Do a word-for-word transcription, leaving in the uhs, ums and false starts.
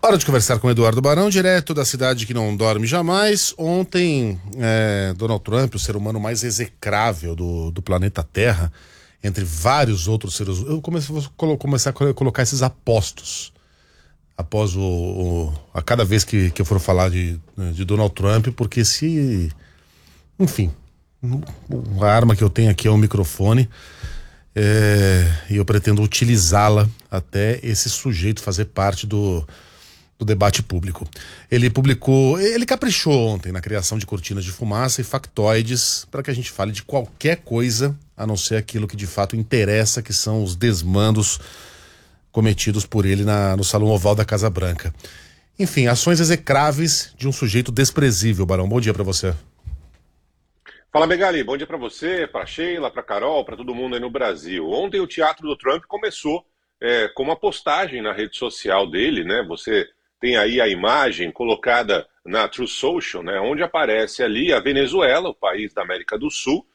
Hora de conversar com Eduardo Barão, direto da cidade que não dorme jamais. Ontem, é, Donald Trump, o ser humano mais execrável do, do planeta Terra, entre vários outros seres humanos, eu comecei, vou começar a colocar esses apostos. Após o, o a cada vez que, que eu for falar de, de Donald Trump, porque se, enfim, a arma que eu tenho aqui é um microfone, é, e eu pretendo utilizá-la até esse sujeito fazer parte do do debate público. Ele publicou, ele caprichou ontem na criação de cortinas de fumaça e factoides para que a gente fale de qualquer coisa, a não ser aquilo que de fato interessa, que são os desmandos cometidos por ele na, no Salão Oval da Casa Branca. Enfim, ações execráveis de um sujeito desprezível, Barão. Bom dia para você. Fala, Megali, bom dia para você, para Sheila, para Carol, para todo mundo aí no Brasil. Ontem o teatro do Trump começou é, com uma postagem na rede social dele, né? Você tem aí a imagem colocada na Truth Social, né, onde aparece ali a Venezuela, o país da América do Sul,